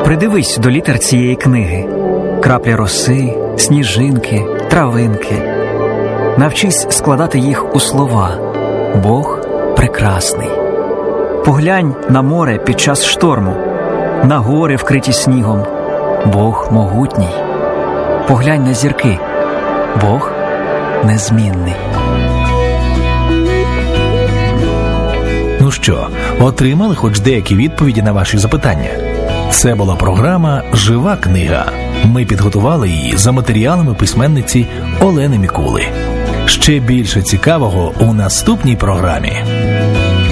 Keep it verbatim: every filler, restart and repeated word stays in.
Придивись до літер цієї книги. Краплі роси, сніжинки, травинки. Навчись складати їх у слова. Бог прекрасний. Поглянь на море під час шторму, на гори, вкриті снігом. Бог могутній. Поглянь на зірки. Бог незмінний. Ну що, отримали хоч деякі відповіді на ваші запитання? Це була програма «Жива книга». Ми підготували її за матеріалами письменниці Олени Мікули. Ще більше цікавого у наступній програмі.